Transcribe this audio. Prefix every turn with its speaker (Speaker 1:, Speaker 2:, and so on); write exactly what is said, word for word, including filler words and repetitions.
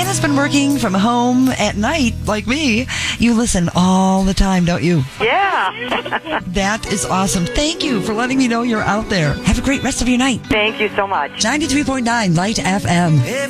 Speaker 1: and has been working from home at night, like me. You listen all the time, don't you?
Speaker 2: Yeah.
Speaker 1: That is awesome. Thank you for letting me know you're out there. Have a great rest of your night.
Speaker 2: Thank you so much.
Speaker 1: ninety-three point nine Light F M.